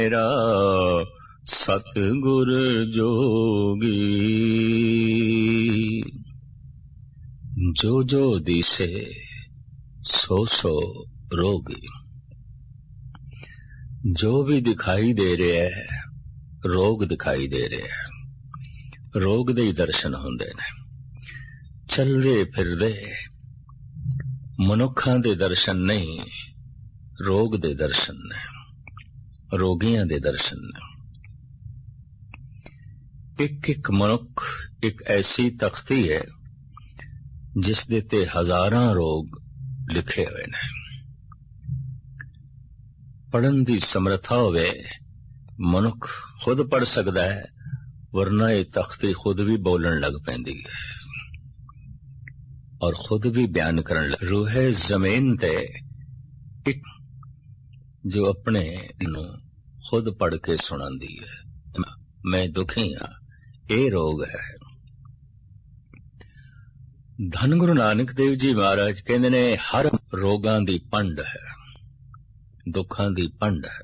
मेरा सतगुर जोगी। जो जो दिसे सो सो रोगी। जो भी दिखाई दे रहा है रोग दिखाई दे रहा है। रोग दे ही दर्शन होंदे ने। चलदे फिरदे मनुखां दे दर्शन नहीं, रोग दे दर्शन ने, रोगियां दे दर्शन ने। एक एक मनुख एक ऐसी तख्ती है जिस दे ते हजारां रोग लिखे हुए ने। पढ़न दी समर्था होवे मनुख खुद पढ़ सकता है, वरना ये तख्ती खुद भी बोलन लग पैंदी है और खुद भी बयान करन लग। रूहे जमीन ते एक जो अपने नू खुद पढ़ के सुनांदी है, मैं दुखी हाँ, ये रोग है। धन गुरु नानक देव जी महाराज कहते ने हर रोगां दी पंड है, दुखां दी पंड है,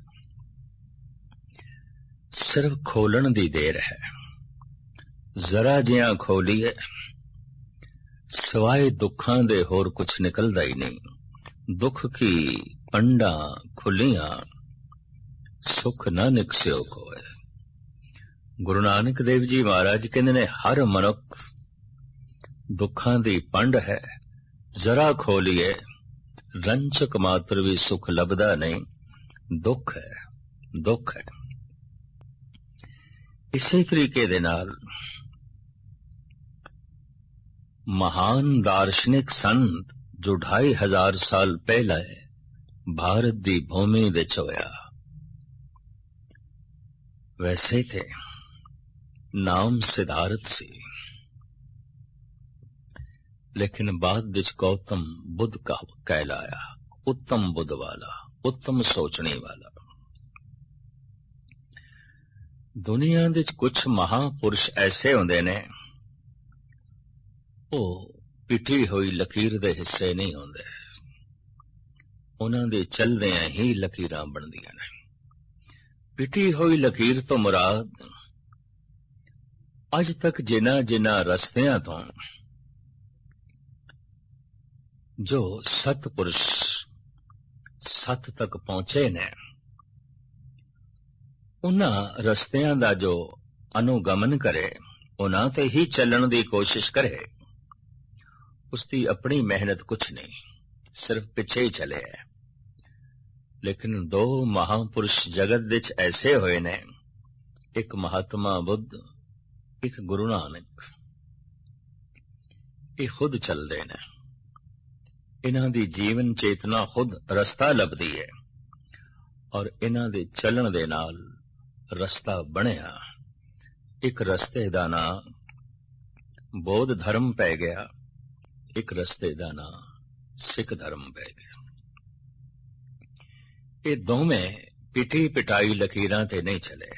सिर्फ खोलन दी देर है। जरा जिया खोलीए सिवाय दुखां दे होर कुछ निकलदा ही नहीं। दुख की पंडा खुलियां सुख न निकस्यो कोय। गुरु नानक देव जी महाराज कहते ने हर मनुख दुखां दी पंड है। जरा खोलिए रंचक मात्र भी सुख लभदा नहीं, दुख है, दुख है। इसी तरीके दे नाल महान दार्शनिक संत जो 2500 साल पहले भारत दी भूमि विच होया, वैसे थे नाम सिद्धार्थ सी, लेकिन बाद विच गौतम बुद्ध का कहलाया। उत्तम बुद्ध वाला, उत्तम सोचने वाला। दुनिया विच कुछ महापुरुष ऐसे होंदे ने, वो पिटी हुई लकीर दे हिस्से नहीं होंदे, उन्हां दे चलदियां ही लकीरां बनदियां ने। पिटी हुई लकीर तो मुराद अज तक जिन्हां जिन्हां रस्तियां तो जो सतपुरुष सत तक पहुंचे ने, उन्हां रस्तियां दा जो अनुगमन करे, उन्हां ते ही चलण दी कोशिश करे, उसकी अपनी मेहनत कुछ नहीं, सिर्फ पिछे ही चले है। लेकिन दो महापुरुष जगत विच ऐसे होए ने, एक महात्मा बुद्ध, एक गुरु नानक। ये खुद चलदे ने, इन्हां दी जीवन चेतना खुद रस्ता लभदी है और इन्हां दे चलण दे नाल रस्ता बनिया। एक रस्ते दा नां बौद्ध धर्म पै गया, एक रस्ते दा नां सिख धर्म पै गया। ये दोवें पिटी पिटाई लकीरां ते नहीं चले।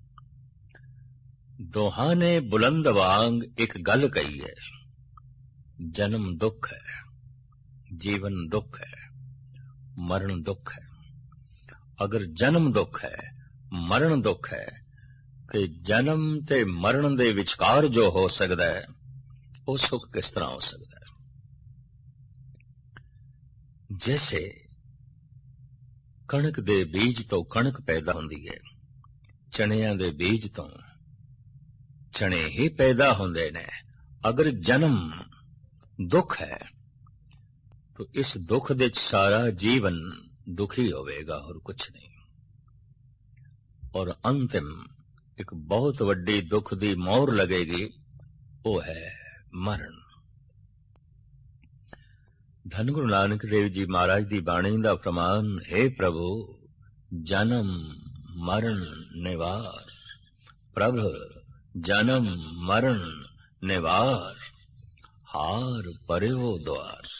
दोहां ने बुलंद वांग एक गल कही है, जन्म दुख है, जीवन दुख है, मरण दुख है। अगर जन्म दुख है, मरण दुख है, तो जन्म ते मरण दे विचकार जो हो सकता है, वो सुख किस तरह हो सकता है? जैसे कणक दे बीज तो कणक पैदा होंदी है, चणियां दे बीज तो चने ही पैदा होंदे ने। अगर जन्म दुख है तो इस दुख दे सारा जीवन दुखी होवेगा और कुछ नहीं। और अंतिम एक बहुत वड्डी दुख दी मोहर लगेगी, वो है मरण। धन गुरु नानक देव जी महाराज दी बाणी दा फरमान, हे प्रभु जन्म मरण निवार, प्रभ जन्म मरण निवार, हार पर्यो द्वार।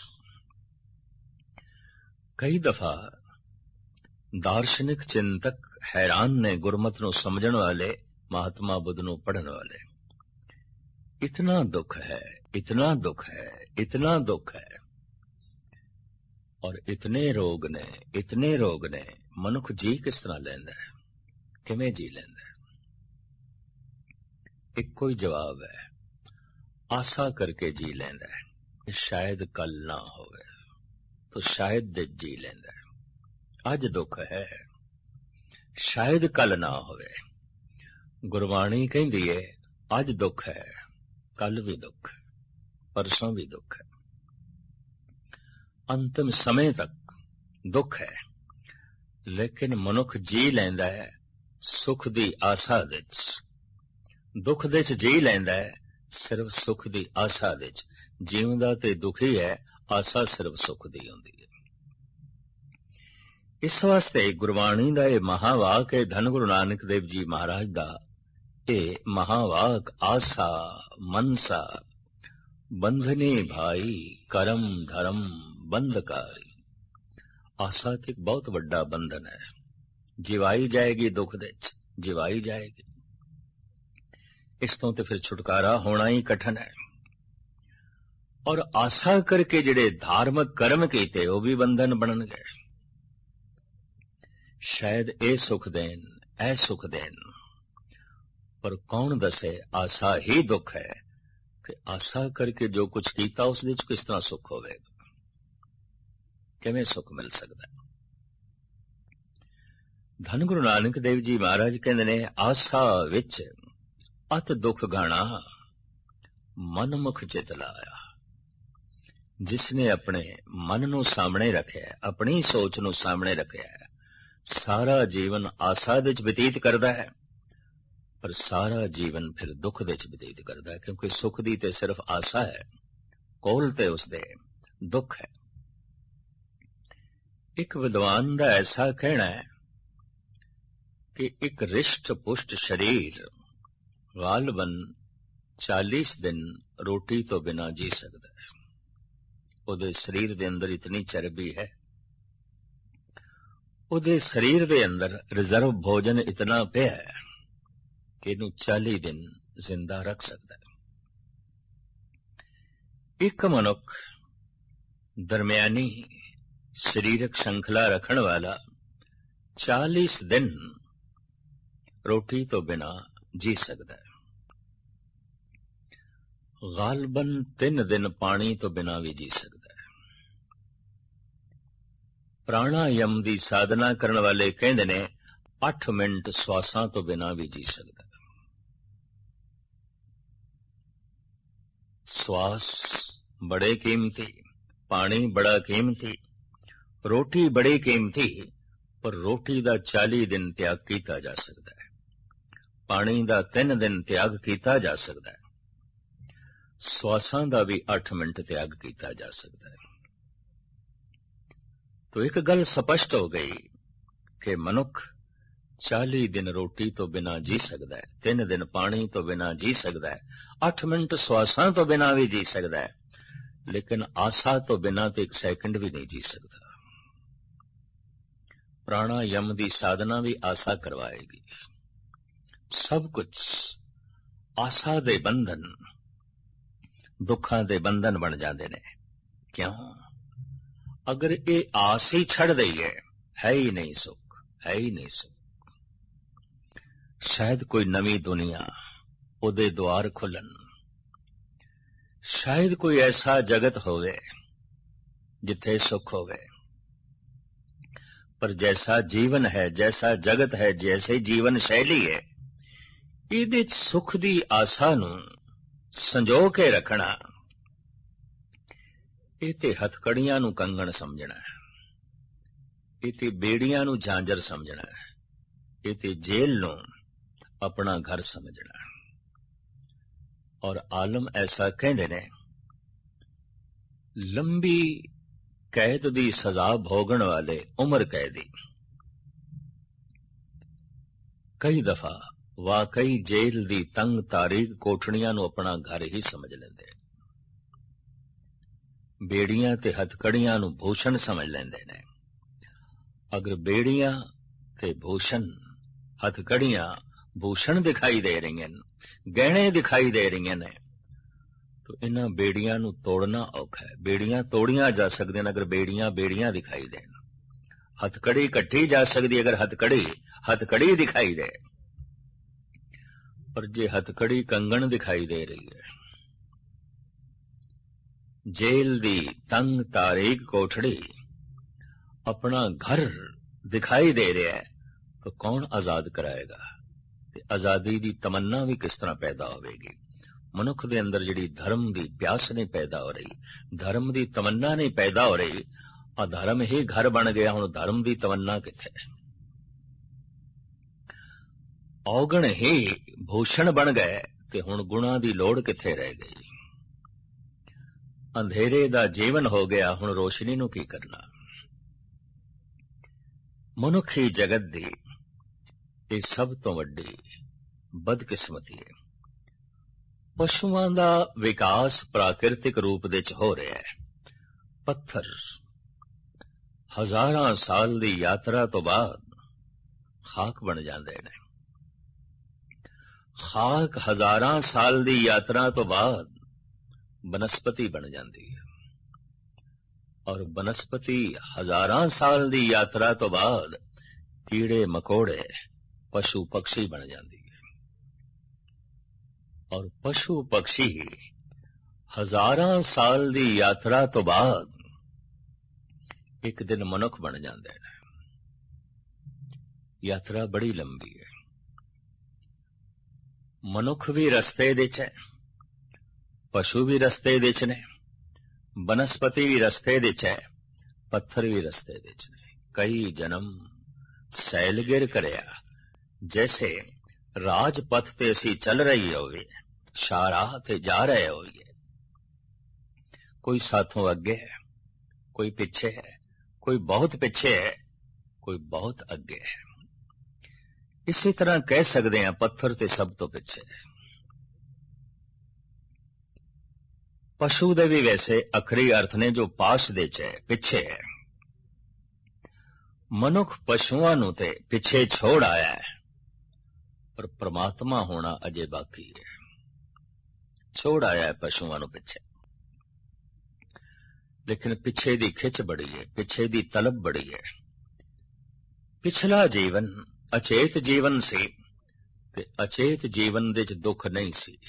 कई दफा दार्शनिक चिंतक हैरान ने गुरमत नूं समझण वाले, महात्मा बुद्ध नूं पढ़न वाले। इतना दुख है, इतना दुख है, इतना दुख है, और इतने रोग ने, इतने रोग ने, मनुख जी किस तरह लैंदा है? ਕਿਵੇਂ ਜੀ ਲੈਂਦਾ? ਇੱਕੋ ਹੀ ਜਵਾਬ ਹੈ, ਆਸਾ ਕਰਕੇ ਜੀ ਲੈਂਦਾ ਹੈ ਕਿ ਸ਼ਾਇਦ ਕੱਲ ਨਾ ਹੋਵੇ, ਤੋ ਸ਼ਾਇਦ ਦੇ ਜੀ ਲੈਂਦਾ ਹੈ। ਅੱਜ ਦੁੱਖ ਹੈ, ਸ਼ਾਇਦ ਕੱਲ ਨਾ ਹੋਵੇ। ਗੁਰਬਾਣੀ ਕਹਿੰਦੀ ਹੈ ਅੱਜ ਦੁੱਖ ਹੈ, ਕੱਲ ਵੀ ਦੁੱਖ ਹੈ, ਪਰਸੋਂ ਵੀ ਦੁੱਖ ਹੈ, ਅੰਤਿਮ ਸਮੇਂ ਤੱਕ ਦੁੱਖ ਹੈ। ਲੇਕਿਨ ਮਨੁੱਖ ਜੀ ਲੈਂਦਾ ਹੈ ਸੁਖ ਦੀ ਆਸਾ ਵਿੱਚ, ਦੁੱਖ ਦੇ ਚ ਜੀ ਲੈਂਦਾ ਹੈ ਸਿਰਫ ਸੁਖ ਦੀ ਆਸਾ ਵਿੱਚ। ਜਿਉਂਦਾ ਤੇ ਦੁਖੀ ਹੈ, ਆਸਾ ਸਿਰਫ ਸੁਖ ਦੀ ਹੁੰਦੀ ਹੈ। ਇਸ ਵਾਸਤੇ ਗੁਰਬਾਣੀ ਦਾ ਇਹ ਮਹਾਵਾਕ ਹੈ, ਧੰਨ ਗੁਰੂ ਨਾਨਕ ਦੇਵ ਜੀ ਮਹਾਰਾਜ ਦਾ ਇਹ ਮਹਾਵਾਕ, ਆਸਾ ਮਨਸਾ ਬੰਧਨੀ ਭਾਈ ਕਰਮ ਧਰਮ ਬੰਧਕਾਈ। ਆਸਾ ਤੇ ਇੱਕ ਬਹੁਤ ਵੱਡਾ ਬੰਧਨ ਹੈ, ਜਿਵਾਈ ਜਾਏਗੀ ਦੁੱਖ ਦੇ ਚ, ਜਿਵਾਈ ਜਾਏਗੀ। ਇਸ ਤੋਂ ਤੇ ਫਿਰ ਛੁਟਕਾਰਾ ਹੋਣਾ ਹੀ ਕਠਨ ਹੈ। ਔਰ ਆਸਾ ਕਰਕੇ ਜਿਹੜੇ ਧਾਰਮਿਕ ਕਰਮ ਕੀਤੇ ਉਹ ਵੀ ਬੰਧਨ ਬਣਨ ਗਏ। ਸ਼ਾਇਦ ਇਹ ਸੁਖ ਦੇਣ, ਇਹ ਸੁਖ ਦੇਣ, ਪਰ ਕੌਣ ਦੱਸੇ ਆਸਾ ਹੀ ਦੁੱਖ ਹੈ। ਕਿ ਆਸਾ ਕਰਕੇ ਜੋ ਕੁਝ ਕੀਤਾ ਉਸ ਵਿੱਚ ਕਿਸ ਤਰ੍ਹਾਂ ਸੁਖ ਹੋਵੇਗਾ, ਕਿਵੇਂ ਸੁਖ ਮਿਲ ਸਕਦਾ? ਧੰਨ ਗੁਰੂ ਨਾਨਕ ਦੇਵ ਜੀ ਮਹਾਰਾਜ ਕਹਿੰਦੇ ਨੇ, ਆਸਾ ਵਿੱਚ ਅਤ ਦੁੱਖ ਗਾਣਾ ਮਨਮੁਖ ਚਿਤ ਲਾਇਆ। ਜਿਸਨੇ ਆਪਣੇ ਮਨ ਨੂੰ ਸਾਹਮਣੇ ਰੱਖਿਆ, ਆਪਣੀ ਸੋਚ ਨੂੰ ਸਾਹਮਣੇ ਰੱਖਿਆ, ਸਾਰਾ ਜੀਵਨ ਆਸਾ ਵਿੱਚ ਬਤੀਤ ਕਰਦਾ ਹੈ, ਪਰ ਸਾਰਾ ਜੀਵਨ ਫਿਰ ਦੁੱਖ ਵਿੱਚ ਬਤੀਤ ਕਰਦਾ ਹੈ। ਕਿਉਂਕਿ ਸੁਖ ਦੀ ਤੇ ਸਿਰਫ ਆਸਾ ਹੈ, ਕੋਲ ਤੇ ਉਸਦੇ ਦੁੱਖ ਹੈ। ਇੱਕ ਵਿਦਵਾਨ ਦਾ ਐਸਾ ਕਹਿਣਾ ਹੈ ਕਿ ਇੱਕ ਰਿਸ਼ਟ ਪੁਸ਼ਟ ਸ਼ਰੀਰ ਗਾਲਬਨ 40 ਦਿਨ ਰੋਟੀ ਤੋਂ ਬਿਨਾਂ ਜੀ ਸਕਦਾ ਹੈ। ਉਹਦੇ ਸਰੀਰ ਦੇ ਅੰਦਰ ਇਤਨੀ ਚਰਬੀ ਹੈ, ਉਹਦੇ ਸਰੀਰ ਦੇ ਅੰਦਰ ਰਿਜ਼ਰਵ ਭੋਜਨ ਇਤਨਾ ਪਿਆ ਹੈ ਕਿ ਇਹਨੂੰ 40 ਦਿਨ ਜ਼ਿੰਦਾ ਰੱਖ ਸਕਦਾ ਹੈ। ਇੱਕ ਮਨੁੱਖ ਦਰਮਿਆਨੀ ਸਰੀਰਕ ਸ਼ੰਖਲਾ ਰੱਖਣ ਵਾਲਾ 40 ਦਿਨ ਰੋਟੀ ਤੋਂ ਬਿਨਾਂ ਜੀ ਸਕਦਾ ਹੈ। ਗਾਲਬਨ 3 ਦਿਨ ਪਾਣੀ ਤੋਂ ਬਿਨਾਂ ਵੀ ਜੀ ਸਕਦਾ ਹੈ। ਪ੍ਰਾਣਾਯਮ ਦੀ ਸਾਧਨਾ ਕਰਨ ਵਾਲੇ ਕਹਿੰਦੇ ਨੇ 8 ਮਿੰਟ ਸਵਾਸਾਂ ਤੋਂ ਬਿਨਾਂ ਵੀ ਜੀ ਸਕਦਾ ਹੈ। ਸਵਾਸ ਬੜੇ ਕੀਮਤੀ, ਪਾਣੀ ਬੜਾ ਕੀਮਤੀ, ਰੋਟੀ ਬੜੀ ਕੀਮਤੀ, ਪਰ ਰੋਟੀ ਦਾ 40 ਦਿਨ ਤਿਆਗ ਕੀਤਾ ਜਾ ਸਕਦਾ ਹੈ, ਪਾਣੀ ਦਾ 3 ਦਿਨ ਤਿਆਗ ਕੀਤਾ ਜਾ ਸਕਦਾ ਹੈ, ਸਵਾਸਾਂ ਦਾ ਵੀ 8 ਮਿੰਟ ਤਿਆਗ ਕੀਤਾ ਜਾ ਸਕਦਾ ਹੈ। ਤੋ ਇੱਕ ਗੱਲ ਸਪਸ਼ਟ ਹੋ ਗਈ ਕਿ ਮਨੁੱਖ 40 ਦਿਨ ਰੋਟੀ ਤੋਂ ਬਿਨਾਂ ਜੀ ਸਕਦਾ ਹੈ, 3 ਦਿਨ ਪਾਣੀ ਤੋਂ ਬਿਨਾਂ ਜੀ ਸਕਦਾ ਹੈ, 8 ਮਿੰਟ ਸਵਾਸਾਂ ਤੋਂ ਬਿਨਾਂ ਵੀ ਜੀ ਸਕਦਾ ਹੈ, ਲੇਕਿਨ ਆਸਾ ਤੋਂ ਬਿਨਾਂ ਤੇ 1 ਸੈਕਿੰਡ ਵੀ ਨਹੀਂ ਜੀ ਸਕਦਾ। ਪ੍ਰਾਣਾਯਮ ਦੀ ਸਾਧਨਾ ਵੀ ਆਸਾ ਕਰਵਾਏਗੀ। ਸਭ ਕੁਝ ਆਸਾ ਦੇ ਬੰਧਨ, ਦੁੱਖਾਂ ਦੇ ਬੰਧਨ ਬਣ ਜਾਂਦੇ ਨੇ। ਕਿਉਂ? ਅਗਰ ਇਹ ਆਸ ਹੀ ਛੱਡ ਦਈਏ, ਹੈ ਹੀ ਨਹੀਂ ਸੁੱਖ, ਹੈ ਹੀ ਨਹੀਂ ਸੁੱਖ। ਸ਼ਾਇਦ ਕੋਈ ਨਵੀਂ ਦੁਨੀਆ ਉਹਦੇ ਦੁਆਰ ਖੁੱਲਣ, ਸ਼ਾਇਦ ਕੋਈ ਐਸਾ ਜਗਤ ਹੋਵੇ ਜਿੱਥੇ ਸੁੱਖ ਹੋਵੇ, ਪਰ ਜੈਸਾ ਜੀਵਨ ਹੈ, ਜੈਸਾ ਜਗਤ ਹੈ, ਜੈਸੇ ਜੀਵਨ ਸ਼ੈਲੀ ਹੈ, ਇਹਦੇ ਚ ਸੁੱਖ ਦੀ ਆਸਾ ਨੂੰ ਸੰਜੋ ਕੇ ਰੱਖਣਾ, ਇਹ ਤੇ ਹਥਕੜੀਆਂ ਨੂੰ ਕੰਗਣ ਸਮਝਣਾ ਹੈ, ਇਹ ਤੇ ਬੇੜੀਆਂ ਨੂੰ ਝਾਂਜਰ ਸਮਝਣਾ ਹੈ, ਇਹ ਤੇ ਜੇਲ੍ਹ ਨੂੰ ਆਪਣਾ ਘਰ ਸਮਝਣਾ। ਔਰ ਆਲਮ ਐਸਾ ਕਹਿੰਦੇ ਨੇ, ਲੰਬੀ ਕੈਦ ਦੀ ਸਜ਼ਾ ਭੋਗਣ ਵਾਲੇ ਉਮਰ ਕੈਦੀ ਕਈ ਦਫਾ ਵਾਕਈ ਜੇਲ੍ਹ ਦੀ ਤੰਗ ਤਾਰੀਕ ਕੋਠੜੀਆਂ ਨੂੰ ਆਪਣਾ ਘਰ ਹੀ ਸਮਝ ਲੈਂਦੇ, ਬੇੜੀਆਂ ਤੇ ਹਥਕੜੀਆਂ ਨੂੰ ਭੂਸ਼ਣ ਸਮਝ ਲੈਂਦੇ ਨੇ। ਅਗਰ ਬੇੜੀਆਂ ਤੇ ਭੂਸ਼ਣ, ਹਥਕੜੀਆਂ ਭੂਸ਼ਣ ਦਿਖਾਈ ਦੇ ਰਹੀਆਂ ਨੇ, ਗਹਿਣੇ ਦਿਖਾਈ ਦੇ ਰਹੀਆਂ ਨੇ, ਤਾਂ ਇਹਨਾਂ ਬੇੜੀਆਂ ਨੂੰ ਤੋੜਨਾ ਔਖਾ ਹੈ। ਬੇੜੀਆਂ ਤੋੜੀਆਂ ਜਾ ਸਕਦੀਆਂ ਨੇ ਅਗਰ ਬੇੜੀਆਂ ਬੇੜੀਆਂ ਦਿਖਾਈ ਦੇਣ। हथकड़ी कट्टी जा सकती अगर हथकड़ी दिखाई दे, पर जे हथकड़ी कंगन दिखाई दे रही है, जेल दी तंग तारीक कोठड़ी अपना घर दिखाई दे रहा है, तो कौन आजाद कराएगा? ते आजादी दी तमन्ना भी किस तरह पैदा होगी? मनुख दे अंदर जिहड़ी धर्म दी प्यास नहीं पैदा हो रही, धर्म दी तमन्ना नहीं पैदा हो रही, अधर्म ही घर बन गया। हुण धर्म दी तमन्ना किथे? औगण ही भूषण बन गए ते हुण गुणा दी लोड़ किथे रह गई? अंधेरे दा जीवन हो गया, हुण रोशनी नूं की करना? मनुखी जगत दी ये सब तो वड्डी बदकिस्मती है। पशुआं दा विकास प्राकृतिक रूप दे च हो रहा है। पत्थर हजारां साल दी यात्रा तो बाद खाक बन जांदे ने। खाक हजारां साल दी यात्रा तो बाद बनस्पति बन जाती है, और बनस्पति हजारां साल दी यात्रा तो बाद कीड़े मकोड़े पशु पक्षी बन जाती है, और पशु पक्षी हजारां साल दी यात्रा तो बाद एक दिन मनुख बन जाते हैं। यात्रा बड़ी लंबी है। मनुख भी रस्ते दे च है, पशु भी रस्ते दे च ने, बनस्पति भी रस्ते दे च है, पत्थर भी रस्ते दे च ने। कई जन्म सैलगिर करया, जैसे राजपथ ते असी चल रही होवे, शाहराह ते जा रहे होइए, कोई साथों अगे है, कोई पीछे है, कोई बहुत पीछे है, कोई बहुत अगे है। इसी तरह कह सकते हैं पत्थर ते सब तो पीछे है। पशु दे भी वैसे अखरी अर्थ ने जो पास दे च है, पिछे है। मनुख पशुआं नूं ते पिछे छोड़ आया है, पर परमात्मा होना अजे बाकी है। छोड़ आया है पशुआं नूं पिछे, लेकिन पिछे दी खिच बड़ी है, पिछे दी तलब बड़ी है। पिछला जीवन अचेत जीवन सी, ते अचेत जीवन दे च दुख नहीं सी।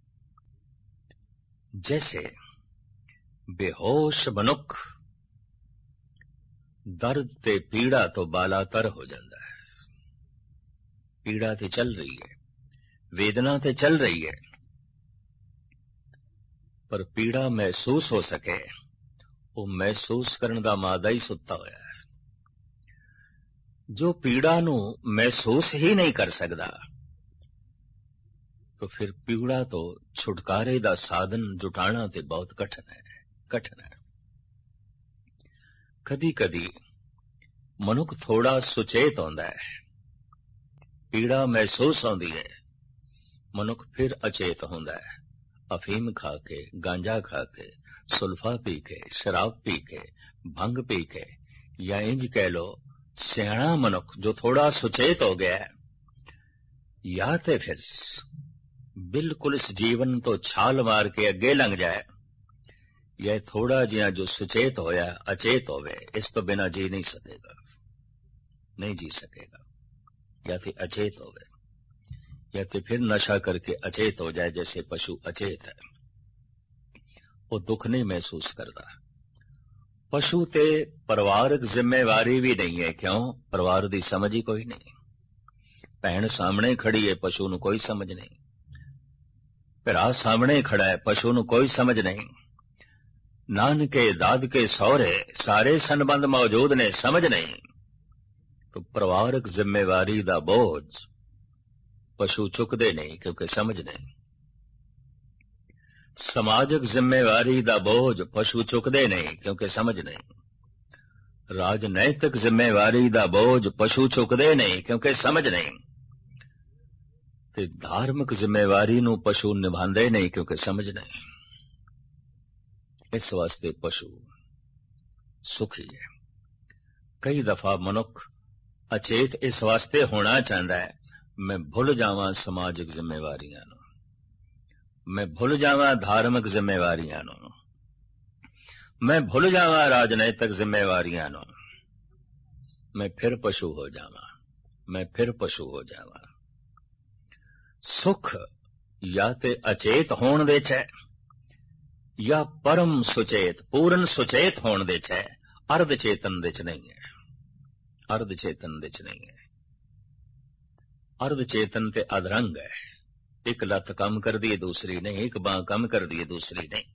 जैसे बेहोश मनुख दर्द ते पीड़ा तो बालातर हो जाता है। पीड़ा ते चल रही है, वेदना ते चल रही है, पर पीड़ा महसूस हो सके, वो महसूस करने का मादा ही सुता होया है। जो पीड़ा नू महसूस ही नहीं कर सकता, तो फिर पीड़ा तो छुटकारे का साधन जुटाना ते बहुत कठिन है, कठिन है। कदी कदी मनुख थोड़ा सुचेत होता है, पीड़ा महसूस होती है, मनुख फिर अचेत होता है। अफीम खा के, गांजा खा के, सुल्फा पी के, शराब पी के, भंग पी के, या इंज कह लो सियाणा मनुख जो थोड़ा सुचेत हो गया है, या ते फिर बिल्कुल इस जीवन तो छाल मार के अगे लंघ जाए, यह थोड़ा जिहा जो सुचेत होया अचेत होवे, इस तो बिना जी नहीं सकेगा, नहीं जी सकेगा। या तो अचेत होवे, या तो फिर नशा करके अचेत हो जाए, जैसे पशु अचेत है, वो दुख नहीं महसूस करता। पशु ते परिवारक जिम्मेवारी भी नहीं है। क्यों? परिवार की समझ ही कोई नहीं। भैन सामने खड़ी है, पशु नूं कोई समझ नहीं। भरा सामने खड़ा है, पशु नूं कोई समझ नहीं। नानके दादके सौरे सारे संबंध मौजूद ने, समझ नहीं। तो परिवारक जिम्मेवारी दा बोझ पशु चुकदे नहीं, क्योंकि समझ नहीं। समाजक जिम्मेवारी दा बोझ पशु चुकदे नहीं, क्योंकि समझ नहीं। राजनैतिक जिम्मेवारी दा बोझ पशु चुकदे नहीं, क्योंकि समझ नहीं। ते धार्मिक जिम्मेवारी नूं पशु निभांदे नहीं, क्योंकि समझ नहीं। इस वास्ते पशु सुखी है। कई दफा मनुख अचेत इस वास्ते होना चाहता है, मैं भुल जावां समाजिक जिम्मेवारियां नूं, मैं भुल जावां धार्मिक जिम्मेवारियां नूं, मैं भुल जावां राजनैतिक जिम्मेवारियां नूं, मैं फिर पशु हो जावां, मैं फिर पशु हो जावां। सुख या ते अचेत होण दे च है, या परम सुचेत पूर्ण सुचेत होण दे च है, अर्ध चेतन दे च नहीं है। अर्ध चेतन दे च नहीं है। अर्ध चेतन ते अधरंग है। एक लत कम कर दी दूसरी नहीं, एक बांह कम कर दी दूसरी नहीं।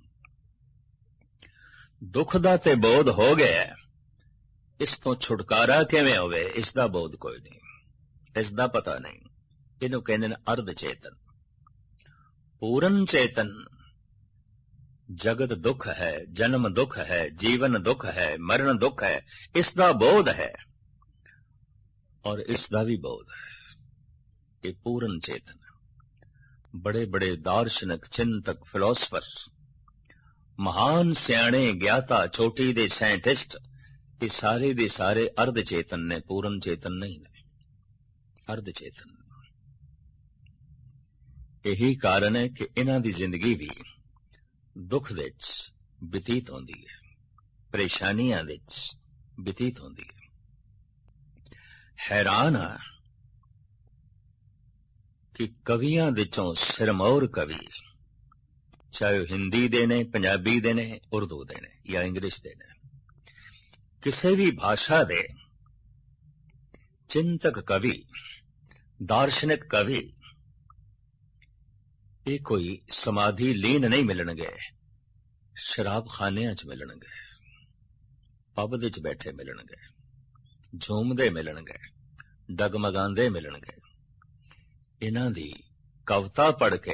दुख दा ते बोध हो गया, इस तो छुटकारा किवें होवे इसदा बोध कोई नहीं, इसदा पता नहीं। इनू कहंदे ने अर्ध चेतन। पूर्ण चेतन जगत दुख है, जन्म दुख है, जीवन दुख है, मरण दुख है, इसदा बोध है और इसदा भी बोध है। ये पूर्ण चेतन। बड़े बड़े दार्शनिक, चिंतक, फिलोसफर, महान सियाणे, ज्ञाता, चोटी दे साइंटिस्ट, ये सारे दे सारे अर्ध चेतन ने, पूर्ण चेतन नहीं ने। अर्ध चेतन। यही कारण है कि इन्हां दी जिंदगी भी दुख दे विच बतीत होंदी है, परेशानियां दे विच बतीत होंदी है। हैरान हाँ कि कवियां विचों सिरमौर कवि, चाहे हिंदी दे ने, पंजाबी दे ने, उर्दू दे ने या इंग्लिश दे ने, किसी भी भाषा दे चिंतक कवि, दार्शनिक कवि, ये कोई समाधि लीन नहीं मिलणगे, शराब खानियां च मिलणगे, पब दे च बैठे मिलणगे, झूमदे मिलणगे, डगमगांदे मिलणगे। इन्हां दी कविता पढ़ के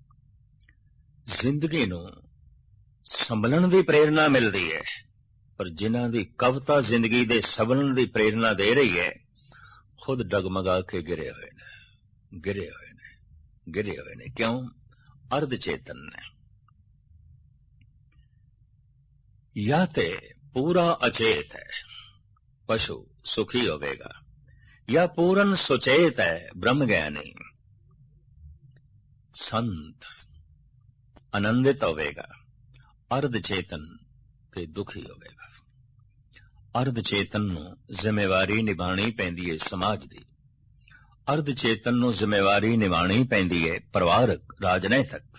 जिंदगी नूं संभलण दी प्रेरणा मिलदी है, पर जिन्हां दी कविता जिंदगी दे संभलण दी प्रेरणा दे रही है, खुद डगमगा के गिरे हुए ने, गिरे हुए ने, गिरे हुए ने। क्यों? अर्ध चेतन ने। या ते पूरा अचेत है, पशु सुखी होवेगा, या पूर्ण सुचेत है, ब्रह्म ज्ञानी संत आनंदित होवेगा। अर्ध चेतन ते दुखी होवेगा। अर्ध चेतन नूं जिम्मेवारी निभाणी पैंदी है समाज दी। अर्ध चेतन नूं जिम्मेवारी निभाणी पैंदी है परिवारक, राजनैतिक।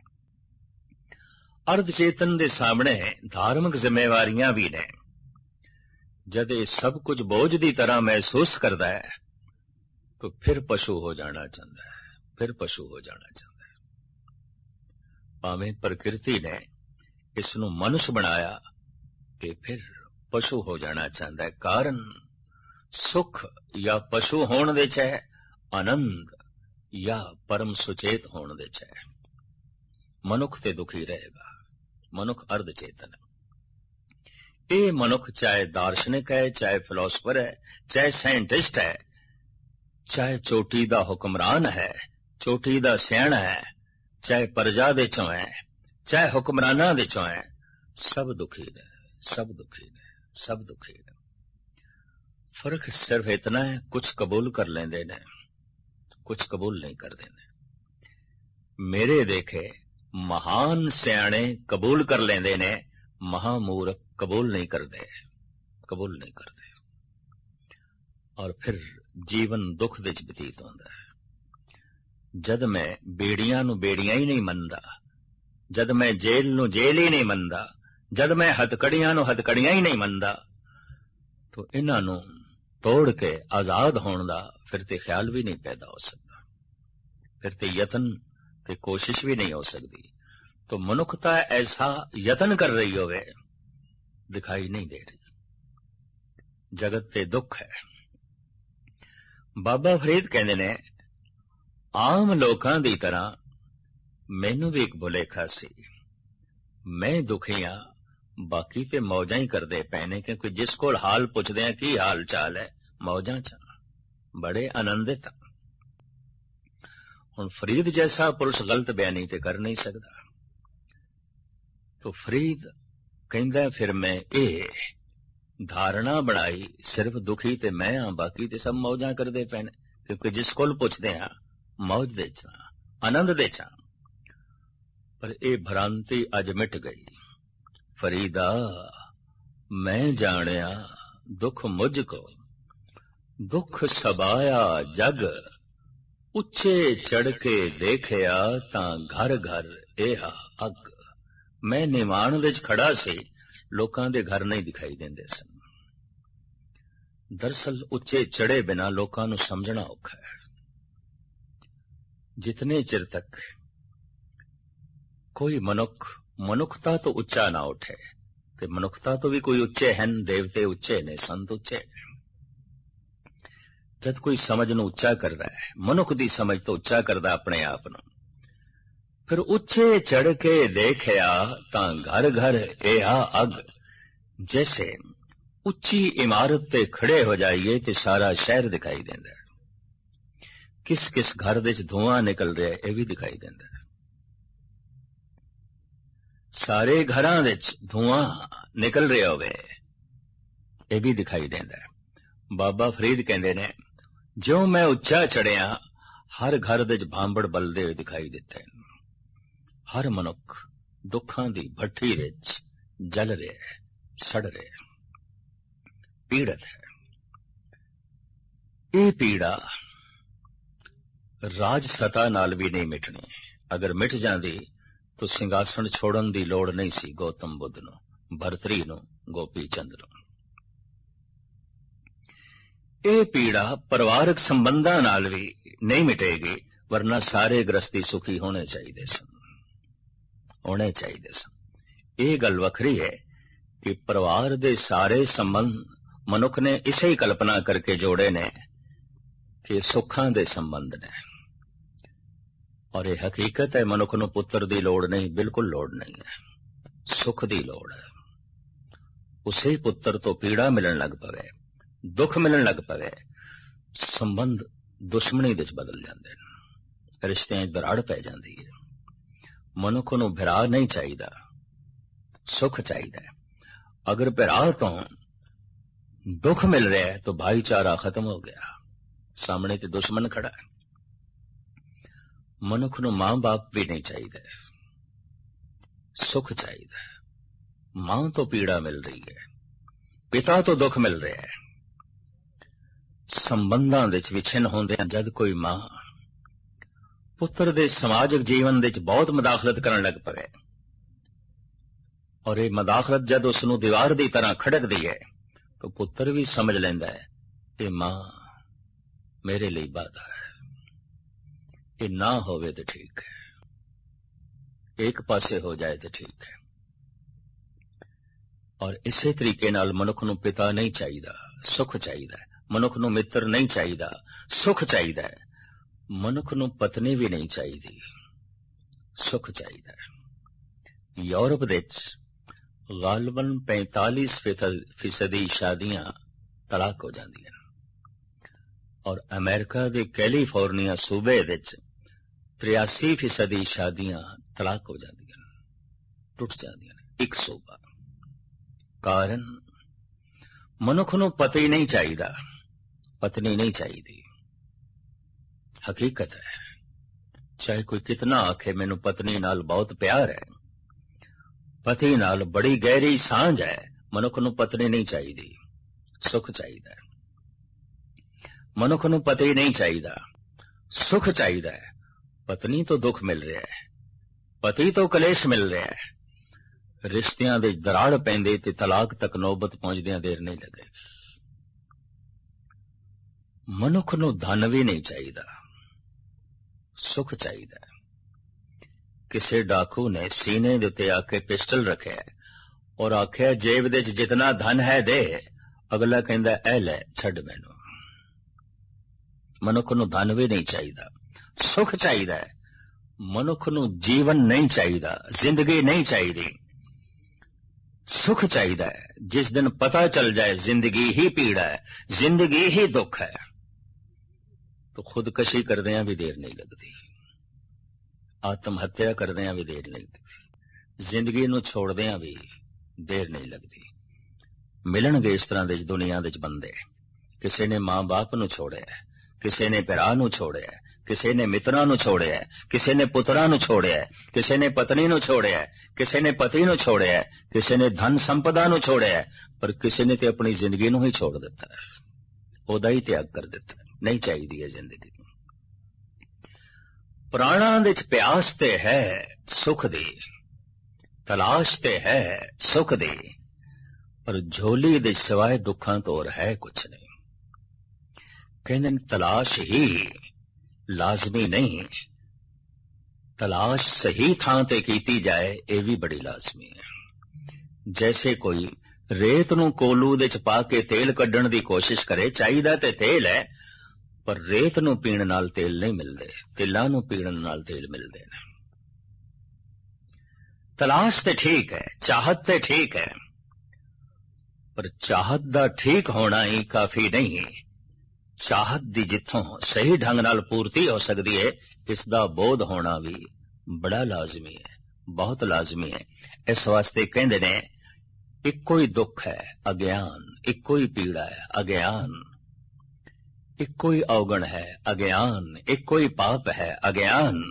अर्ध चेतन दे सामने धार्मिक जिम्मेवारियां भी ने। जद ये सब कुछ बोझ दी तरह महसूस करता है तो फिर पशु हो जाना चाहता है, फिर पशु हो जाना चाहता है। भावें प्रकृति ने इसनूं मनुष्य बनाया कि फिर पशु हो जाना चाहता है। कारण सुख या पशु होण दे च है, आनंद या परम सुचेत होण दे च है। मनुख ते दुखी रहेगा। मनुख अर्ध चेतन है। ये मनुख चाहे दार्शनिक है, चाहे फिलोसफर है, चाहे साइंटिस्ट है, चाहे चोटी दा हुक्मरान है, चोटी दा सियाणा है, चाहे प्रजा दे चों है, चाहे हुक्मराना दे चों है, सब दुखी ने, सब दुखी ने, सब दुखी ने। फर्क सिर्फ इतना है, कुछ कबूल कर लेंदे ने, कुछ कबूल नहीं कर देने। मेरे देखे महान सियाणे कबूल कर लेंदे ने, महामूर्ख कबूल नहीं करते, कबूल नहीं करते। और फिर जीवन दुख दे च बतीत होंदा है। जद मैं बेड़ियां नूं बेड़ियां ही नहीं मनदा, जद मैं जेल नूं जेल ही नहीं मनदा, जद मैं हथकड़ियां नूं हथकड़ियां ही नहीं मनदा, तो इन्हां नूं तोड़ के आजाद होण दा फिर ते ख्याल भी नहीं पैदा हो सकता, फिर ते यतन ते कोशिश भी नहीं हो सकती। तो मनुखता ऐसा यतन कर रही होवे, दिखाई नहीं दे रही। जगत ते दुख है। बाबा फरीद कहंदे ने, आम लोकां दी तरह मैनू भी एक भुलेखा सी। मैं दुखी हां, बाकी ते मौजां ही करदे पए ने, क्योंकि जिस कोल हाल पुछदे आ की हाल चाल है, मौजां च बड़े आनंदित। हुण फरीद जैसा पुरुष गलत बयानी ते कर नहीं सकता। तो फरीद कहंदा फिर मैं ये धारणा बनाई सिर्फ दुखी ते मैं हां, बाकी ते सब मौजां करदे पए ने, क्योंकि जिस कोल पुछदे हां मौज दे च, आनंद दे च। पर ये भ्रांति अज मिट गई। फरीदा मैं जानिया दुख मुझको, दुख सबाया जग ਉੱਚੇ ਚੜ ਕੇ ਦੇਖਿਆ ਤਾਂ ਘਰ ਘਰ ਇਹ ਅੱਗ। ਮੈਂ ਨਿਵਾਣ ਵਿੱਚ ਖੜਾ ਸੀ, ਲੋਕਾਂ ਦੇ ਘਰ ਨਹੀਂ ਦਿਖਾਈ ਦਿੰਦੇ ਸਨ। ਦਰਅਸਲ ਉੱਚੇ ਚੜੇ ਬਿਨਾਂ ਲੋਕਾਂ ਨੂੰ ਸਮਝਣਾ ਔਖਾ ਹੈ। ਜਿਤਨੇ ਚਿਰ ਤੱਕ ਕੋਈ ਮਨੁੱਖਤਾ ਤੋਂ ਉੱਚਾ ਨਾ ਉੱਠੇ, ਤੇ ਮਨੁੱਖਤਾ ਤੋਂ ਵੀ ਕੋਈ ਉੱਚੇ ਹਨ, ਦੇਵਤੇ ਉੱਚੇ ਨੇ, ਸੰਤ ਉੱਚੇ। ਜਦ ਕੋਈ ਸਮਝ ਨੂੰ ਉੱਚਾ ਕਰਦਾ ਹੈ, ਮਨੁੱਖ ਦੀ ਸਮਝ ਤੋਂ ਉੱਚਾ ਕਰਦਾ ਆਪਣੇ ਆਪ ਨੂੰ, ਫਿਰ ਉੱਚੇ ਚੜ ਕੇ ਦੇਖਿਆ ਤਾਂ ਘਰ ਘਰ ਇਹ ਅੱਗ। ਜੈਸੇ ਉੱਚੀ ਇਮਾਰਤ ਤੇ ਖੜੇ ਹੋ ਜਾਈਏ ਤੇ ਸਾਰਾ ਸ਼ਹਿਰ ਦਿਖਾਈ ਦਿੰਦਾ ਹੈ। ਕਿਸ ਕਿਸ ਘਰ ਵਿੱਚ ਧੂਆਂ ਨਿਕਲ ਰਿਹਾ ਇਹ ਵੀ ਦਿਖਾਈ ਦਿੰਦਾ ਹੈ। ਸਾਰੇ ਘਰਾਂ ਵਿੱਚ ਧੂਆਂ ਨਿਕਲ ਰਿਹਾ ਹੋਵੇ ਇਹ ਵੀ ਦਿਖਾਈ ਦਿੰਦਾ ਹੈ। ਬਾਬਾ ਫਰੀਦ ਕਹਿੰਦੇ ਨੇ, ਜਿਉਂ ਮੈਂ ਉੱਚਾ ਚੜਿਆ ਹਰ ਘਰ ਵਿੱਚ ਭਾਂਬੜ ਬਲਦੇ ਹੋਏ ਦਿਖਾਈ ਦਿੱਤੇ। ਹਰ ਮਨੁੱਖ ਦੁੱਖਾਂ ਦੀ ਭੱਠੀ ਵਿੱਚ ਜਲ ਰਿਹਾ ਹੈ, ਸੜ ਰਿਹਾ ਹੈ, ਪੀੜਤ ਹੈ। ਇਹ ਪੀੜਾ ਰਾਜ ਸਤਾ ਨਾਲ ਵੀ ਨਹੀਂ ਮਿਟਣੀ। ਅਗਰ ਮਿਟ ਜਾਂਦੀ ਤਾਂ ਸਿੰਘਾਸਣ ਛੋੜਨ ਦੀ ਲੋੜ ਨਹੀਂ ਸੀ ਗੌਤਮ ਬੁੱਧ ਨੂੰ, ਭਰਤਰੀ ਨੂੰ, ਗੋਪੀ ਚੰਦ ਨੂੰ। ਇਹ ਪੀੜਾ ਪਰਿਵਾਰਕ ਸੰਬੰਧਾਂ ਨਾਲ ਵੀ ਨਹੀਂ ਮਿਟੇਗੀ, ਵਰਨਾ ਸਾਰੇ ਗ੍ਰਸਤੀ ਸੁਖੀ ਹੋਣੇ ਚਾਹੀਦੇ ਸਨ। ਇਹ ਗੱਲ ਵੱਖਰੀ ਹੈ ਕਿ ਪਰਿਵਾਰ ਦੇ ਸਾਰੇ ਸੰਬੰਧ ਮਨੁੱਖ ਨੇ ਇਸੇ ਹੀ ਕਲਪਨਾ ਕਰਕੇ ਜੋੜੇ ਨੇ ਕਿ ਸੁੱਖਾਂ ਦੇ ਸੰਬੰਧ ਨੇ, ਔਰ ਇਹ ਹਕੀਕਤ ਹੈ। ਮਨੁੱਖ ਨੂੰ ਪੁੱਤਰ ਦੀ ਲੋੜ ਨਹੀਂ, ਬਿਲਕੁਲ ਲੋੜ ਨਹੀਂ ਹੈ। ਸੁੱਖ ਦੀ ਲੋੜ ਹੈ। ਉਸੇ ਪੁੱਤਰ ਤੋਂ ਪੀੜਾ ਮਿਲਣ ਲੱਗ ਪਵੇ, ਦੁੱਖ ਮਿਲਣ ਲੱਗ ਪਵੇ, ਸੰਬੰਧ ਦੁਸ਼ਮਣੀ ਵਿੱਚ ਬਦਲ ਜਾਂਦੇ ਨੇ, ਰਿਸ਼ਤਿਆਂ 'ਚ ਦਰਾੜ ਪੈ ਜਾਂਦੀ ਹੈ। ਮਨੁੱਖ ਨੂੰ ਭਰਾ ਨਹੀਂ ਚਾਹੀਦਾ, ਸੁੱਖ ਚਾਹੀਦਾ ਹੈ। ਅਗਰ ਭਰਾ ਤੋਂ ਦੁੱਖ ਮਿਲ ਰਿਹਾ ਹੈ ਤਾਂ ਭਾਈਚਾਰਾ ਖਤਮ ਹੋ ਗਿਆ, ਸਾਹਮਣੇ ਤੇ ਦੁਸ਼ਮਣ ਖੜਾ ਹੈ। ਮਨੁੱਖ ਨੂੰ ਮਾਂ-ਬਾਪ ਵੀ ਨਹੀਂ ਚਾਹੀਦਾ, ਸੁੱਖ ਚਾਹੀਦਾ ਹੈ। ਮਾਂ ਤੋਂ ਪੀੜਾ ਮਿਲ ਰਹੀ ਹੈ, ਪਿਤਾ ਤੋਂ ਦੁੱਖ ਮਿਲ ਰਿਹਾ ਹੈ। ਸੰਬੰਧਾਂ ਵਿੱਚ ਵਿਛਿੰਨ ਹੁੰਦੇ ਹਨ। ਜਦ ਕੋਈ ਮਾਂ ਪੁੱਤਰ ਦੇ ਸਮਾਜਿਕ ਜੀਵਨ ਵਿੱਚ ਬਹੁਤ ਮੁਦਾਖਲਤ ਕਰਨ ਲੱਗ ਪਵੇ, ਔਰ ਇਹ ਮੁਦਾਖਲਤ ਜਦ ਉਸ ਨੂੰ ਦੀਵਾਰ ਦੀ ਤਰ੍ਹਾਂ ਖੜਕਦੀ ਹੈ ਤਾਂ ਪੁੱਤਰ ਵੀ ਸਮਝ ਲੈਂਦਾ ਹੈ ਇਹ ਮਾਂ ਮੇਰੇ ਲਈ ਬਾਧਾ ਹੈ। ਇਹ ਨਾ ਹੋਵੇ ਤਾਂ ਠੀਕ ਹੈ, ਇੱਕ ਪਾਸੇ ਹੋ ਜਾਏ ਤਾਂ ਠੀਕ ਹੈ। ਔਰ ਇਸੇ ਤਰੀਕੇ ਨਾਲ ਮਨੁੱਖ ਨੂੰ ਪਿਤਾ ਨਹੀਂ ਚਾਹੀਦਾ, ਸੁੱਖ ਚਾਹੀਦਾ ਹੈ। ਮਨੁੱਖ ਨੂੰ ਮਿੱਤਰ ਨਹੀਂ ਚਾਹੀਦਾ, ਸੁੱਖ ਚਾਹੀਦਾ ਹੈ। ਮਨੁੱਖ ਨੂੰ ਪਤਨੀ ਵੀ ਨਹੀਂ ਚਾਹੀਦੀ, ਸੁੱਖ ਚਾਹੀਦਾ ਹੈ। ਯੂਰਪ ਵਿੱਚ ਗਾਲਬਨ 45% ਸ਼ਾਦੀਆਂ ਤਲਾਕ ਹੋ ਜਾਂਦੀਆਂ, ਔਰ ਅਮਰੀਕਾ ਦੇ ਕੈਲੀਫੋਰਨੀਆ ਸੂਬੇ ਵਿੱਚ 83% ਸ਼ਾਦੀਆਂ ਤਲਾਕ ਹੋ ਜਾਂਦੀਆਂ, ਟੁੱਟ ਜਾਂਦੀਆਂ ਨੇ, ਇੱਕ ਸੂਬਾ। ਕਾਰਨ ਮਨੁੱਖ ਨੂੰ ਪਤੀ ਨਹੀਂ ਚਾਹੀਦਾ, ਪਤਨੀ ਨਹੀਂ ਚਾਹੀਦੀ। ਹਕੀਕਤ ਹੈ, ਚਾਹੇ ਕੋਈ ਕਿਤਨਾ ਆਖੇ ਮੈਨੂੰ ਪਤਨੀ ਨਾਲ ਬਹੁਤ ਪਿਆਰ ਹੈ, ਪਤੀ ਨਾਲ ਬੜੀ ਗਹਿਰੀ ਸਾਂਝ ਹੈ, ਮਨੁੱਖ ਨੂੰ ਪਤਨੀ ਨਹੀਂ ਚਾਹੀਦੀ, ਸੁੱਖ ਚਾਹੀਦਾ ਹੈ। ਮਨੁੱਖ ਨੂੰ ਪਤੀ ਨਹੀਂ ਚਾਹੀਦਾ, ਸੁੱਖ ਚਾਹੀਦਾ ਹੈ। ਪਤਨੀ ਤੋਂ ਦੁੱਖ ਮਿਲ ਰਿਹਾ ਹੈ, ਪਤੀ ਤੋਂ ਕਲੇਸ਼ ਮਿਲ ਰਿਹਾ ਹੈ। ਰਿਸ਼ਤਿਆਂ ਦੇ ਦਰਾੜ ਪੈਂਦੇ ਤੇ ਤਲਾਕ ਤੱਕ ਨੌਬਤ ਪਹੁੰਚਦਿਆਂ ਦੇਰ ਨਹੀਂ ਲੱਗੇਗੀ। ਮਨੁੱਖ ਨੂੰ ਧਨ ਵੀ ਨਹੀਂ ਚਾਹੀਦਾ, ਸੁੱਖ ਚਾਹੀਦਾ ਹੈ। ਕਿਸੇ ਡਾਕੂ ਨੇ ਸੀਨੇ ਦੇ ਉੱਤੇ ਆ ਕੇ ਪਿਸਟਲ ਰੱਖਿਆ ਔਰ ਆਖਿਆ ਜੇਬ ਦੇ 'ਚ ਜਿਤਨਾ ਧਨ ਹੈ ਦੇ। ਅਗਲਾ ਕਹਿੰਦਾ ਇਹ ਲੈ, ਛੱਡ ਮੈਨੂੰ। ਮਨੁੱਖ ਨੂੰ ਧਨ ਵੀ ਨਹੀਂ ਚਾਹੀਦਾ, ਸੁੱਖ ਚਾਹੀਦਾ ਹੈ। ਮਨੁੱਖ ਨੂੰ ਜੀਵਨ ਨਹੀਂ ਚਾਹੀਦਾ, ਜ਼ਿੰਦਗੀ ਨਹੀਂ ਚਾਹੀਦੀ, ਸੁੱਖ ਚਾਹੀਦਾ ਹੈ। ਜਿਸ ਦਿਨ ਪਤਾ ਚੱਲ ਜਾਏ ਜ਼ਿੰਦਗੀ ਹੀ ਪੀੜਾ ਹੈ, ਜ਼ਿੰਦਗੀ ਹੀ ਦੁੱਖ ਹੈ, ਤਾਂ ਖੁਦਕਸ਼ੀ ਕਰਦਿਆਂ ਵੀ ਦੇਰ ਨਹੀਂ ਲੱਗਦੀ, ਆਤਮ ਹੱਤਿਆ ਕਰਦਿਆਂ ਵੀ ਦੇਰ ਨਹੀਂ ਲੱਗਦੀ, ਜ਼ਿੰਦਗੀ ਨੂੰ ਛੋੜਦਿਆਂ ਵੀ ਦੇਰ ਨਹੀਂ ਲੱਗਦੀ। ਮਿਲਣਗੇ ਇਸ ਤਰ੍ਹਾਂ ਦੇ ਦੁਨੀਆ ਵਿੱਚ ਬੰਦੇ। ਕਿਸੇ ਨੇ ਮਾਂ-ਬਾਪ ਨੂੰ ਛੋੜਿਆ, ਕਿਸੇ ਨੇ ਭਰਾ ਨੂੰ ਛੋੜਿਆ, ਕਿਸੇ ਨੇ ਮਿੱਤਰਾਂ ਨੂੰ ਛੋੜਿਆ, ਕਿਸੇ ਨੇ ਪੁੱਤਰਾਂ ਨੂੰ ਛੋੜਿਆ, ਕਿਸੇ ਨੇ ਪਤਨੀ ਨੂੰ ਛੋੜਿਆ, ਕਿਸੇ ਨੇ ਪਤੀ ਨੂੰ ਛੋੜਿਆ, ਕਿਸੇ ਨੇ ਧਨ ਸੰਪਦਾ ਨੂੰ ਛੋੜਿਆ, ਪਰ ਕਿਸੇ ਨੇ ਤੇ ਆਪਣੀ ਜ਼ਿੰਦਗੀ ਨੂੰ ਹੀ ਛੋੜ ਦਿੱਤਾ। ਉਹਦਾ ਹੀ ਤਿਆਗ ਕਰ ਦਿੱਤਾ। ਨਹੀਂ ਚਾਹੀਦੀ ਹੈ ਜ਼ਿੰਦਗੀ। ਪ੍ਰਾਣਾਂ ਦੇ ਚ ਪਿਆਸ ਤੇ ਹੈ ਸੁਖ ਦੀ, ਤਲਾਸ਼ ਤੇ ਹੈ ਸੁਖ ਦੀ, ਪਰ ਝੋਲੀ ਦੇ ਸਿਵਾਏ ਦੁੱਖਾਂ ਤੋਂ ਹੋਰ ਹੈ ਕੁਛ ਨਹੀਂ। ਕਹਿੰਦੇ ਨੇ ਤਲਾਸ਼ ਹੀ ਲਾਜ਼ਮੀ ਨਹੀਂ, ਤਲਾਸ਼ ਸਹੀ ਥਾਂ ਤੇ ਕੀਤੀ ਜਾਏ ਇਹ ਵੀ ਬੜੀ ਲਾਜ਼ਮੀ ਹੈ। ਜੈਸੇ ਕੋਈ ਰੇਤ ਨੂੰ ਕੋਲੂ ਦੇ ਚ ਪਾ ਕੇ ਤੇਲ ਕੱਢਣ ਦੀ ਕੋਸ਼ਿਸ਼ ਕਰੇ, ਚਾਹੀਦਾ ਤੇ ਤੇਲ ਹੈ, ਪਰ ਰੇਤ ਨੂੰ ਪੀਣ ਨਾਲ ਤੇਲ ਨਹੀਂ ਮਿਲਦੇ, ਤਿਲਾਂ ਨੂੰ ਪੀਣ ਨਾਲ ਤੇਲ ਮਿਲਦੇ ਨੇ। ਤਲਾਸ਼ ਤੇ ਠੀਕ ਹੈ, ਚਾਹਤ ਤੇ ਠੀਕ ਹੈ, ਪਰ ਚਾਹਤ ਦਾ ਠੀਕ ਹੋਣਾ ਹੀ ਕਾਫੀ ਨਹੀਂ। ਚਾਹਤ ਦੀ ਜਿੱਥੋਂ ਸਹੀ ਢੰਗ ਨਾਲ ਪੂਰਤੀ ਹੋ ਸਕਦੀ ਹੈ, ਇਸ ਦਾ ਬੋਧ ਹੋਣਾ ਵੀ ਬੜਾ ਲਾਜ਼ਮੀ ਹੈ, ਬਹੁਤ ਲਾਜ਼ਮੀ ਹੈ। ਇਸ ਵਾਸਤੇ ਕਹਿੰਦੇ ਨੇ ਇੱਕੋ ਹੀ ਦੁੱਖ ਹੈ ਅਗਿਆਨ, ਇੱਕੋ ਹੀ ਪੀੜਾ ਹੈ ਅਗਿਆਨ, ਇੱਕੋ ਹੀ ਔਗਣ ਹੈ ਅਗਿਆਨ, ਇੱਕੋ ਹੀ ਪਾਪ ਹੈ ਅਗਿਆਨ,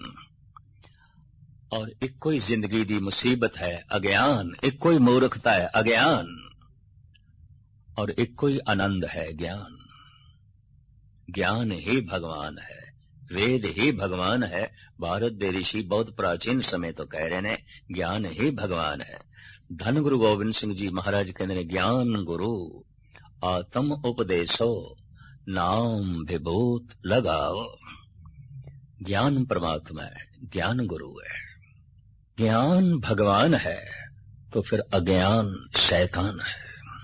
ਔਰ ਇੱਕੋ ਹੀ ਜ਼ਿੰਦਗੀ ਦੀ ਮੁਸੀਬਤ ਹੈ ਅਗਿਆਨ, ਇੱਕੋ ਹੀ ਮੂਰਖਤਾ ਹੈ ਅਗਿਆਨ, ਔਰ ਇੱਕੋ ਹੀ ਆਨੰਦ ਹੈ ਗਿਆਨ। ਗਿਆਨ ਹੀ ਭਗਵਾਨ ਹੈ, ਵੇਦ ਹੀ ਭਗਵਾਨ ਹੈ। ਭਾਰਤ ਦੇ ਰਿਸ਼ੀ ਬਹੁਤ ਪ੍ਰਾਚੀਨ ਸਮੇਂ ਤੋਂ ਕਹਿ ਰਹੇ ਨੇ ਗਿਆਨ ਹੀ ਭਗਵਾਨ ਹੈ। ਧੰਨ ਗੁਰੂ ਗੋਬਿੰਦ ਸਿੰਘ ਜੀ ਮਹਾਰਾਜ ਕਹਿੰਦੇ ਨੇ ਗਿਆਨ ਗੁਰੂ ਆਤਮ ਉਪਦੇਸੋ ਨਾਮ ਵਿਭੂਤ ਲਗਾਓ। ਗਿਆਨ परमात्मा है, ज्ञान गुरु है। ज्ञान भगवान है तो फिर अज्ञान शैतान है।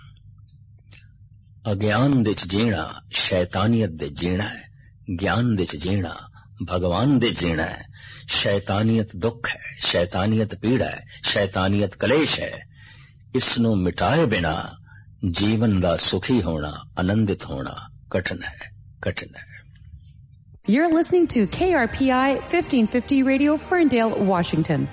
अज्ञान दे च जीना शैतानियत दे जीना है, ज्ञान दे च जीना भगवान दे जीना है। शैतानियत दुख है, शैतानियत पीड़ा है, शैतानियत कलेश है। इसनू मिटाए बिना जीवन दा सुखी होना, आनंदित होना कठिन है, कठिन है। You're listening to KRPI 1550 Radio, Ferndale, Washington.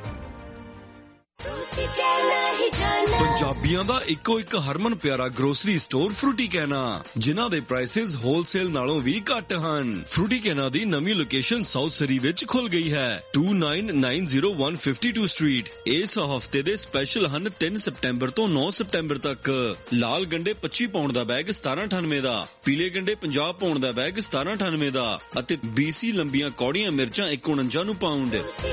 ਪੰਜਾਬੀਆਂ ਦਾ ਇੱਕੋ ਇੱਕ ਹਰਮਨ ਪਿਆਰਾ ਗਰੋਸਰੀ ਸਟੋਰ ਫਰੂਟੀ ਕੈਨਾ, ਜਿਨ੍ਹਾਂ ਦੇ ਪ੍ਰਾਈਸਿਸ ਹੋਲਸੇਲ ਨਾਲੋਂ ਵੀ ਘੱਟ ਹਨ। ਫਰੂਟੀ ਕੈਨਾ ਦੀ ਨਵੀਂ ਲੋਕੇਸ਼ਨ ਸਾਊਥ ਸਰੀ ਵਿੱਚ ਖੁੱਲ ਗਈ ਹੈ, 2990 ਸਟਰੀਟ। ਇਸ ਹਫਤੇ ਦੇ ਸਪੈਸ਼ਲ ਹਨ 3 ਸਤੰਬਰ ਤੋਂ 9 ਸਤੰਬਰ ਤੱਕ। ਲਾਲ ਗੰਡੇ 25 ਪਾਉਂਡ ਦਾ ਬੈਗ 1798 ਦਾ, ਪੀਲੇ ਗੰਡੇ 50 ਪਾਉਂਡ ਦਾ ਬੈਗ 1798 ਦਾ ਅਤੇ BC ਲੰਬੀਆਂ ਕੌੜੀਆਂ ਮਿਰਚਾਂ 149 ਨੂੰ ਪਾਉਂਡ।